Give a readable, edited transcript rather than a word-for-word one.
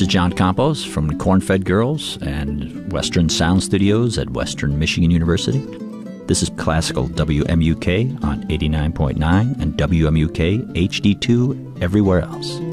This is John Campos from the Corn-Fed Girls and Western Sound Studios at Western Michigan University. This is classical WMUK on 89.9 and WMUK HD2 everywhere else.